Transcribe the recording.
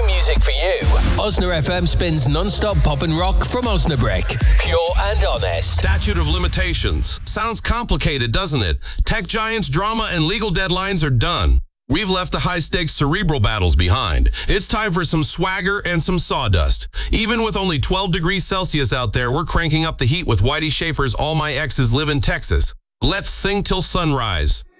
new music for you. Osna FM spins non-stop pop and rock from Osnabrück. Pure and honest. Statute of limitations. Sounds complicated, doesn't it? Tech giants, drama, and legal deadlines are done. We've left the high-stakes cerebral battles behind. It's time for some swagger and some sawdust. Even with only 12 degrees Celsius out there, we're cranking up the heat with Whitey Schaefer's All My Exes Live in Texas. Let's sing till sunrise.